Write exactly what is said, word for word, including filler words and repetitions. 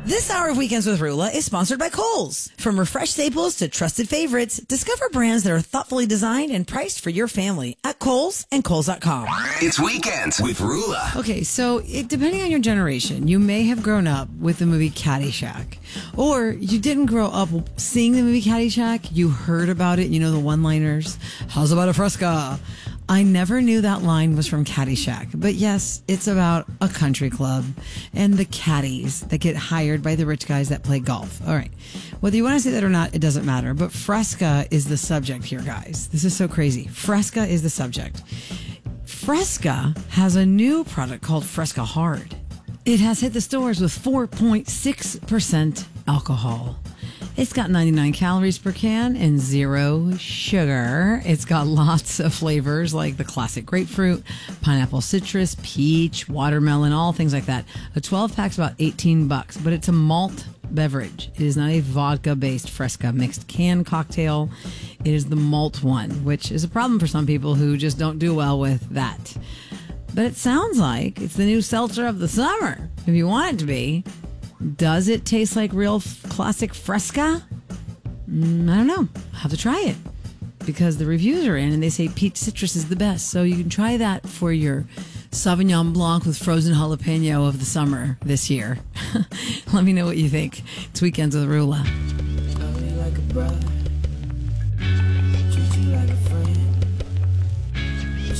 This hour of Weekends with Rula is sponsored by Kohl's. From refreshed staples to trusted favorites, discover brands that are thoughtfully designed and priced for your family at Kohl's and Kohl's dot com. It's Weekends with Rula. Okay, so it, depending on your generation, you may have grown up with the movie Caddyshack. Or you didn't grow up seeing the movie Caddyshack. You heard about it. You know the one-liners. How's about a fresca? I never knew that line was from Caddyshack. But yes, it's about a country club and the caddies that get hired by the rich guys that play golf. All right. Whether you want to say that or not, it doesn't matter. But Fresca is the subject here, guys. This is so crazy. Fresca is the subject. Fresca has a new product called Fresca Hard. It has hit the stores with four point six percent alcohol. It's got ninety-nine calories per can and zero sugar. It's got lots of flavors like the classic grapefruit, pineapple citrus, peach, watermelon, all things like that. A twelve pack's about eighteen bucks, but it's a malt beverage. It is not a vodka-based Fresca mixed can cocktail. It is the malt one, which is a problem for some people who just don't do well with that. But it sounds like it's the new seltzer of the summer, if you want it to be. Does it taste like real f- classic Fresca? Mm, I don't know. I'll have to try it because the reviews are in and they say peach citrus is the best. So you can try that for your Sauvignon Blanc with frozen jalapeno of the summer this year. Let me know what you think. It's Weekends with Rula.